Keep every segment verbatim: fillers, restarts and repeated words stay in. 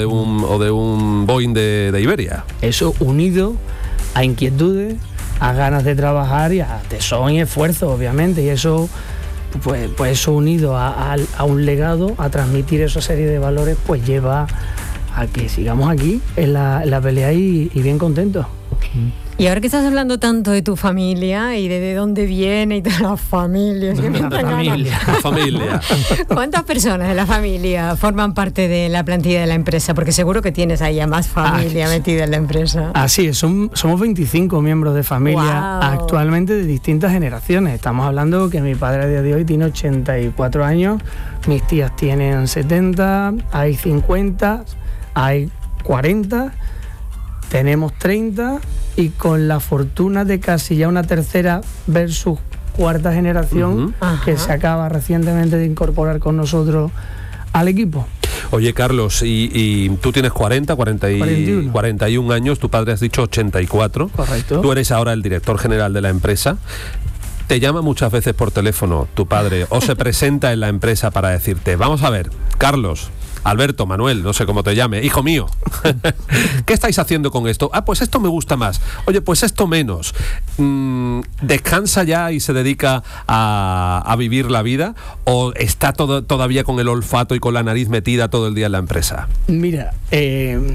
de un, o de un Boeing de, de Iberia. Eso unido a inquietudes, a ganas de trabajar y a tesón y esfuerzo, obviamente, y eso pues, pues eso unido a, a, a un legado, a transmitir esa serie de valores, pues lleva a que sigamos aquí en la, en la pelea y, y bien contentos. Y ahora que estás hablando tanto de tu familia y de, de dónde viene y de la familia, ¿sí? La familia. La familia. ¿Cuántas personas de la familia forman parte de la plantilla de la empresa? Porque seguro que tienes ahí a más familia ah, metida en la empresa. Así es, son, somos veinticinco miembros de familia wow. actualmente de distintas generaciones. Estamos hablando que mi padre a día de hoy tiene ochenta y cuatro años, mis tías tienen setenta, hay cincuenta, hay cuarenta, tenemos treinta y con la fortuna de casi ya una tercera versus cuarta generación uh-huh. que se acaba recientemente de incorporar con nosotros al equipo. Oye, Carlos, y, y tú tienes cuarenta, cuarenta y, cuarenta y uno. cuarenta y un años, tu padre has dicho ochenta y cuatro. Correcto. Tú eres ahora el director general de la empresa. Te llama muchas veces por teléfono tu padre o se presenta en la empresa para decirte, vamos a ver, Carlos, Alberto, Manuel, no sé cómo te llame, hijo mío, ¿qué estáis haciendo con esto? Ah, pues esto me gusta más. Oye, pues esto menos. Mm, ¿descansa ya y se dedica a, a vivir la vida? ¿O está todo, todavía con el olfato y con la nariz metida todo el día en la empresa? Mira, eh...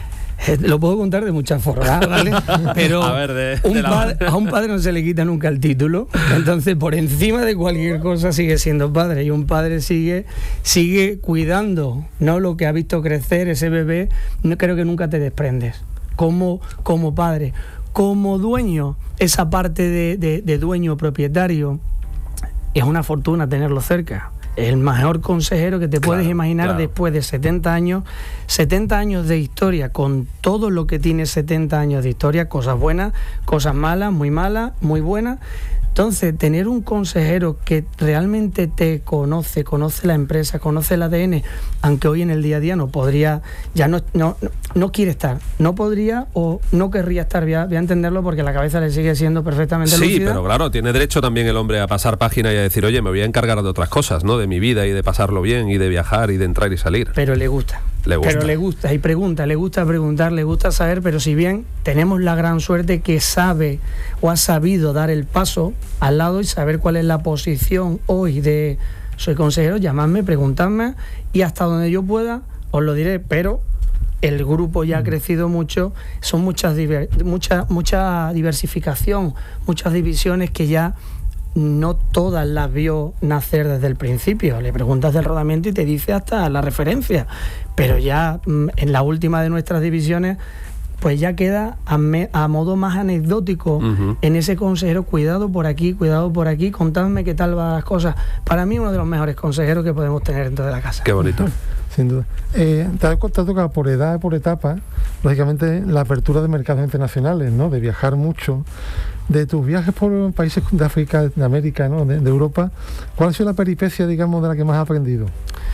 lo puedo contar de muchas formas, ¿vale? Pero a, ver, de, un de la... padre, a un padre no se le quita nunca el título, entonces por encima de cualquier cosa sigue siendo padre, y un padre sigue sigue cuidando, ¿no?, lo que ha visto crecer ese bebé. No creo que nunca te desprendes como, como padre, como dueño, esa parte de, de, de dueño propietario, es una fortuna tenerlo cerca. El mejor consejero que te puedes claro, imaginar claro. Después de setenta años, setenta años de historia, con todo lo que tiene setenta años de historia, cosas buenas, cosas malas, muy malas, muy buenas. Entonces, tener un consejero que realmente te conoce, conoce la empresa, conoce el A D N, aunque hoy en el día a día no podría, ya no, no, no, no quiere estar, no podría o no querría estar, voy a, voy a entenderlo porque la cabeza le sigue siendo perfectamente lúcida. Sí, pero claro, tiene derecho también el hombre a pasar página y a decir, oye, me voy a encargar de otras cosas, ¿no? De mi vida y de pasarlo bien y de viajar y de entrar y salir. Pero le gusta. Le gusta. Pero le gusta y pregunta, le gusta preguntar, le gusta saber, pero si bien tenemos la gran suerte que sabe o ha sabido dar el paso al lado y saber cuál es la posición hoy de soy consejero, llamadme, preguntadme y hasta donde yo pueda os lo diré, pero el grupo ya ha crecido mucho, son muchas diver, mucha, mucha diversificación, muchas divisiones que ya no todas las vio nacer desde el principio. Le preguntas del rodamiento y te dice hasta la referencia, pero ya en la última de nuestras divisiones pues ya queda a, me, a modo más anecdótico uh-huh. en ese consejero, cuidado por aquí, cuidado por aquí, contadme qué tal van las cosas. Para mí uno de los mejores consejeros que podemos tener dentro de la casa. Qué bonito. Sin duda. Eh, te ha tocado por edad, por etapa, lógicamente la apertura de mercados internacionales, ¿no? De viajar mucho. De tus viajes por países de África, de América, ¿no? de, de Europa, ¿cuál ha sido la peripecia, digamos, de la que más has aprendido?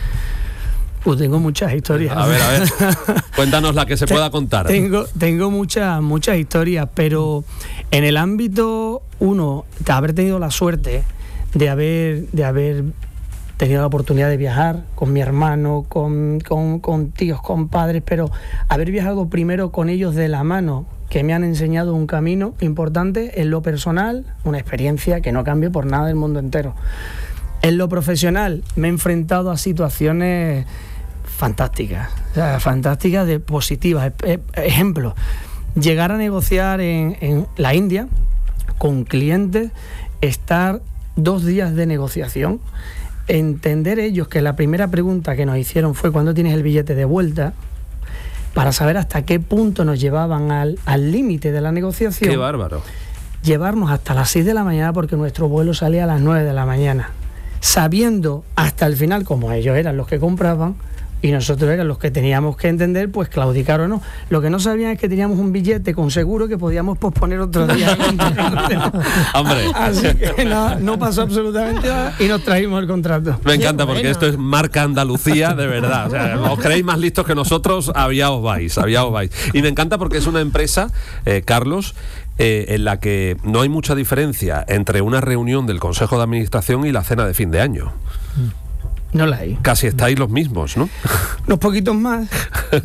Pues tengo muchas historias. A ver, a ver, cuéntanos la que se pueda contar. Tengo, tengo muchas, muchas historias, pero en el ámbito, uno, de haber tenido la suerte de haber, de haber tenido la oportunidad de viajar con mi hermano, con, con, con tíos, con padres, pero haber viajado primero con ellos de la mano, que me han enseñado un camino importante en lo personal, una experiencia que no cambio por nada del mundo entero. En lo profesional me he enfrentado a situaciones fantásticas, o sea, fantásticas, de positivas. Ejemplo, llegar a negociar en, en la India con clientes, estar dos días de negociación, entender ellos que la primera pregunta que nos hicieron fue ¿cuándo tienes el billete de vuelta?, para saber hasta qué punto nos llevaban al al límite de la negociación. ¡Qué bárbaro! Llevarnos hasta las seis de la mañana porque nuestro vuelo salía a las nueve de la mañana, sabiendo hasta el final, como ellos eran los que compraban y nosotros eran los que teníamos que entender, pues claudicar o no. Lo que no sabían es que teníamos un billete con seguro que podíamos posponer otro día. Hombre. Así que no, no pasó absolutamente nada y nos trajimos el contrato. Me encanta porque esto es marca Andalucía de verdad. O sea, os creéis más listos que nosotros, allá os vais, allá os vais. Y me encanta porque es una empresa, eh, Carlos, eh, en la que no hay mucha diferencia entre una reunión del Consejo de Administración y la cena de fin de año. No la hay. Casi estáis los mismos, ¿no? Unos poquitos más.